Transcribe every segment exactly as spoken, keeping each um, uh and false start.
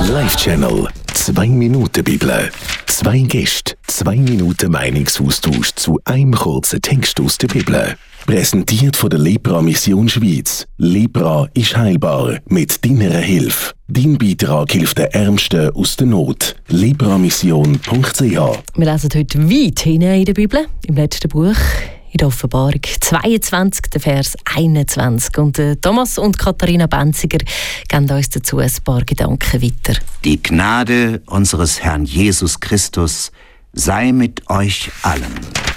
Live-Channel. Zwei Minuten Bibel. Zwei Gäste, zwei Minuten Meinungsaustausch zu einem kurzen Text aus der Bibel. Präsentiert von der Lepra Mission Schweiz. Lepra ist heilbar mit deiner Hilfe. Dein Beitrag hilft den Ärmsten aus der Not. lepramission punkt c h. Wir lesen heute weit hinein in der Bibel, im letzten Buch, in der Offenbarung zweiundzwanzig, Vers einundzwanzig. Und äh, Thomas und Katharina Benziger geben uns dazu ein paar Gedanken weiter. Die Gnade unseres Herrn Jesus Christus sei mit euch allen.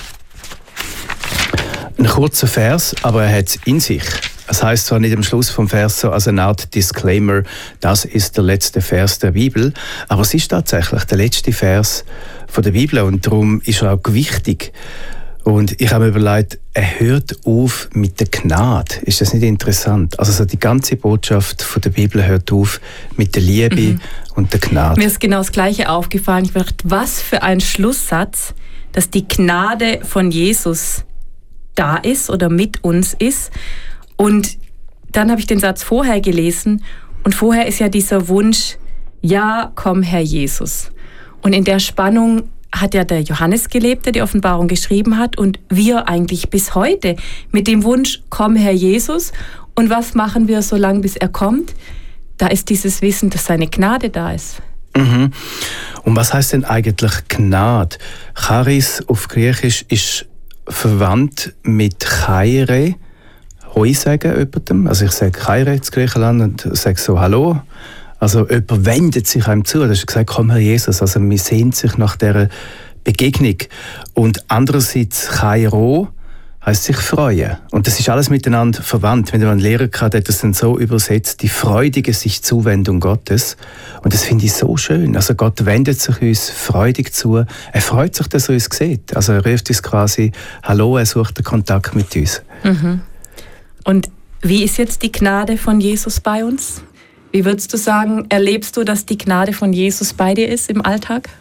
Ein kurzer Vers, aber er hat es in sich. Es heißt zwar nicht am Schluss vom Vers so als eine Art Disclaimer, das ist der letzte Vers der Bibel, aber es ist tatsächlich der letzte Vers von der Bibel und darum ist er auch gewichtig. Und ich habe mir überlegt, er hört auf mit der Gnade. Ist das nicht interessant? Also so die ganze Botschaft von der Bibel hört auf mit der Liebe mhm. und der Gnade. Mir ist genau das Gleiche aufgefallen. Ich dachte, was für ein Schlusssatz, dass die Gnade von Jesus da ist oder mit uns ist. Und dann habe ich den Satz vorher gelesen und vorher ist ja dieser Wunsch, ja, komm Herr Jesus. Und in der Spannung hat ja der Johannes gelebt, der die Offenbarung geschrieben hat und wir eigentlich bis heute mit dem Wunsch, komm Herr Jesus. Und was machen wir so lange, bis er kommt? Da ist dieses Wissen, dass seine Gnade da ist. Mhm. Und was heißt denn eigentlich Gnade? Charis auf Griechisch ist verwandt mit Chaire. Hoi sagen jemandem. Also ich sage Chaire in Griechenland und sage so Hallo. Also jemand wendet sich einem zu. Das ist gesagt, komm Herr Jesus. Also man sehnt sich nach dieser Begegnung. Und andererseits Chairo heisst sich freuen. Und das ist alles miteinander verwandt. Wenn man einen Lehrer hat, der das dann so übersetzt, die freudige sich Zuwendung Gottes. Und das finde ich so schön. Also Gott wendet sich uns freudig zu. Er freut sich, dass er uns sieht. Also er ruft uns quasi Hallo, er sucht den Kontakt mit uns. Mhm. Und wie ist jetzt die Gnade von Jesus bei uns? Wie würdest du sagen, erlebst du, dass die Gnade von Jesus bei dir ist im Alltag?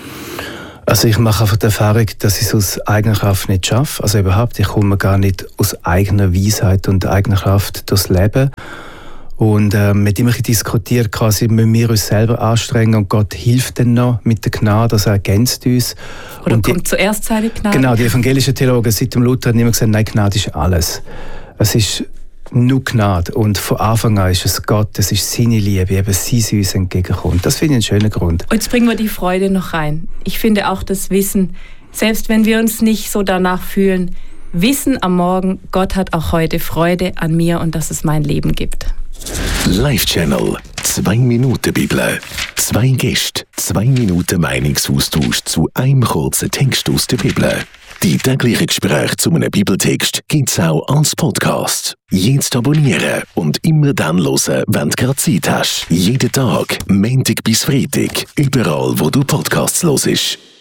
Also ich mache einfach die Erfahrung, dass ich es aus eigener Kraft nicht schaffe. Also überhaupt, ich komme gar nicht aus eigener Weisheit und eigener Kraft durchs Leben. Und äh, mit dem ich diskutiere, quasi müssen wir uns selber anstrengen und Gott hilft dann noch mit der Gnade, also er ergänzt uns. Oder und kommt die, zuerst seine Gnade? Genau, die evangelischen Theologen seit dem Luther haben immer gesagt, nein, Gnade ist alles. Es ist nur Gnade. Und von Anfang an ist es Gott, es ist seine Liebe, eben sie uns entgegenkommt. Das finde ich einen schönen Grund. Und jetzt bringen wir die Freude noch rein. Ich finde auch das Wissen, selbst wenn wir uns nicht so danach fühlen, Wissen am Morgen, Gott hat auch heute Freude an mir und dass es mein Leben gibt. Live-Channel. Zwei Minuten Bibel. Zwei Gäste, zwei Minuten Meinungsaustausch zu einem kurzen Text aus der Bibel. Die täglichen Gespräche zu einem Bibeltext gibt es auch als Podcast. Jetzt abonnieren und immer dann hören, wenn du gerade Zeit hast. Jeden Tag, Montag bis Freitag, überall, wo du Podcasts hörst.